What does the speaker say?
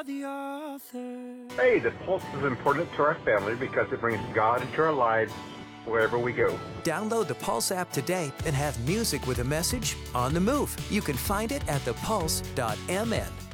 are the author. Hey, the Pulse is important to our family because it brings God into our lives wherever we go. Download the Pulse app today and have music with a message on the move. You can find it at thepulse.mn.